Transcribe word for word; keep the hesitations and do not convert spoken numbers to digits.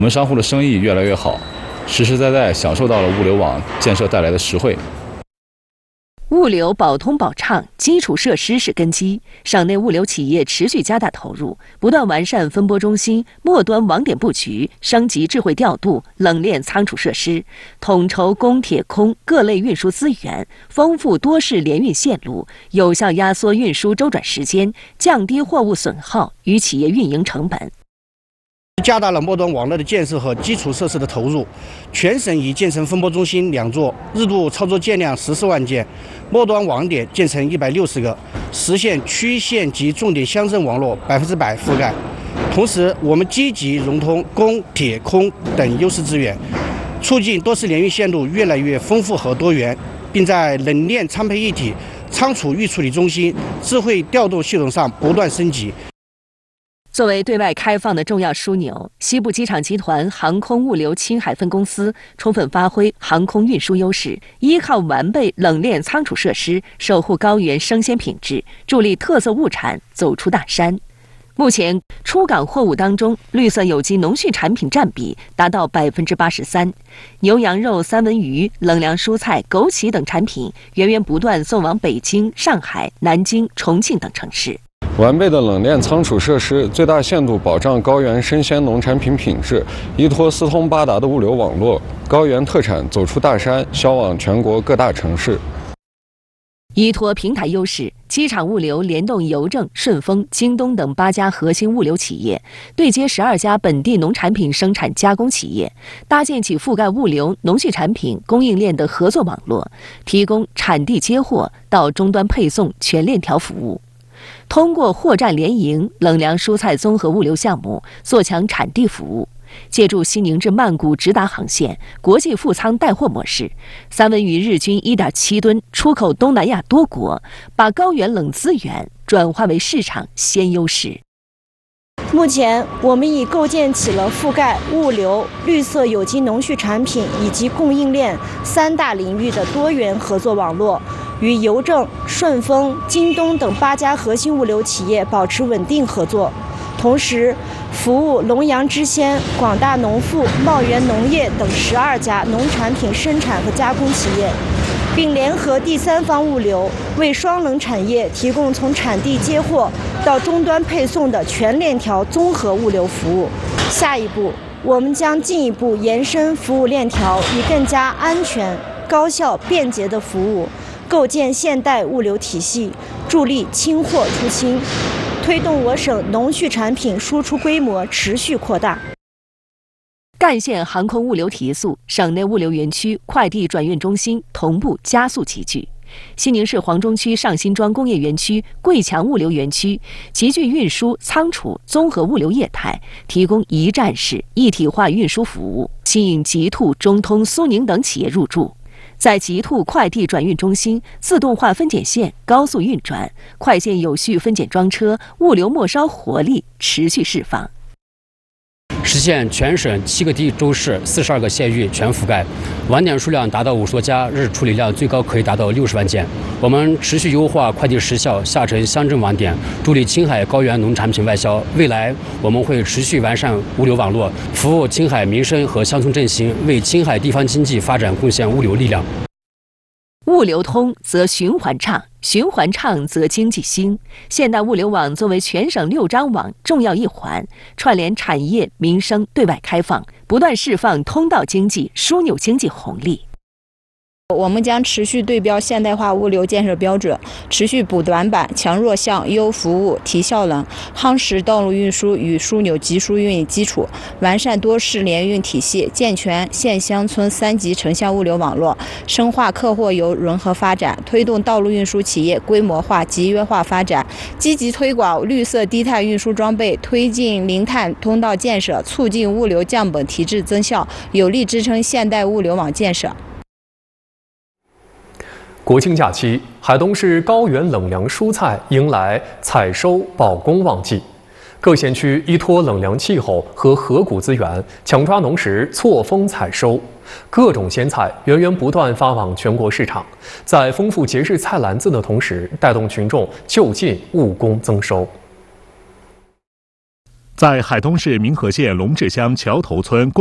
我们商户的生意越来越好，实实在在享受到了物流网建设带来的实惠。 物流保通保畅，基础设施是根基。省内物流企业持续加大投入，不断完善分拨中心、末端网点布局，升级智慧调度、冷链仓储设施，统筹公铁空各类运输资源，丰富多式联运线路，有效压缩运输周转时间，降低货物损耗与企业运营成本。 加大了末端网络的建设和基础设施的投入，全省已建成分拨中心两座，日度操作件量十四万件，末端网点建成一百六十个，实现区县及重点乡镇网络百分之百覆盖。同时，我们积极融通公、铁、空等优势资源，促进多式联运线路越来越丰富和多元，并在冷链仓配一体、仓储预处理中心、智慧调度系统上不断升级。 作为对外开放的重要枢纽，西部机场集团航空物流青海分公司充分发挥航空运输优势，依靠完备冷链仓储设施，守护高原生鲜品质，助力特色物产走出大山。目前，出港货物当中，绿色有机农畜产品占比达到百分之八十三，牛羊肉、三文鱼、冷凉蔬菜、枸杞等产品源源不断送往北京、上海、南京、重庆等城市。 完备的冷链仓储设施，最大限度保障高原生鲜农产品品质，依托四通八达的物流网络，高原特产走出大山，销往全国各大城市。 依托平台优势，机场物流联动邮政、顺丰、京东等八家核心物流企业，对接十二家本地农产品生产加工企业，搭建起覆盖物流、农畜产品供应链的合作网络，提供产地接货到终端配送全链条服务。通过货站联营、冷凉蔬菜综合物流项目，做强产地服务。借助西宁至曼谷直达航线、国际副仓带货模式，三文鱼日均 一点七吨出口东南亚多国，把高原冷资源转化为市场鲜优势。 目前，我们已构建起了覆盖物流、绿色有机农畜产品以及供应链三大领域的多元合作网络，与邮政、顺丰、京东等八家核心物流企业保持稳定合作，同时服务龙阳知鲜、广大农副、茂源农业等十二家农产品生产和加工企业，并联合第三方物流，为双冷产业提供从产地接货到终端配送的全链条综合物流服务。下一步，我们将进一步延伸服务链条，以更加安全、高效、便捷的服务，构建现代物流体系，助力清货出清，推动我省农畜产品输出规模持续扩大。 赣县航空物流提速，省内物流园区、快递转运中心同步加速集聚。西宁市黄中区上辛庄工业园区、贵强物流园区集聚运输、仓储综合物流业态，提供一站式一体化运输服务，吸引极兔、中通、苏宁等企业入驻。在极兔快递转运中心，自动化分拣线高速运转，快线有序分拣装车，物流末梢活力持续释放。 实现全省七个地州市、四十二个县域全覆盖，网点数量达到五十多家，日处理量最高可以达到六十万件。我们持续优化快递时效，下沉乡镇网点，助力青海高原农产品外销。未来我们会持续完善物流网络，服务青海民生和乡村振兴，为青海地方经济发展贡献物流力量。 物流通则循环畅，循环畅则经济兴。现代物流网作为全省六张网重要一环，串联产业、民生，对外开放，不断释放通道经济、枢纽经济红利。 我们将持续对标现代化物流建设标准，持续补短板、强弱项、优服务、提效能，夯实道路运输与枢纽集疏运基础，完善多式联运体系，健全县乡村三级城乡物流网络，深化客货游融合发展，推动道路运输企业规模化、集约化发展，积极推广绿色低碳运输装备，推进零碳通道建设，促进物流降本提质增效，有力支撑现代物流网建设。 国庆假期，海东市高原冷凉蔬菜迎来采收保供旺季，各县区依托冷凉气候和河谷资源，抢抓农时错峰采收，各种鲜菜源源不断发往全国市场，在丰富节日菜篮子的同时，带动群众就近务工增收。 在海东市民和县龙治乡桥头村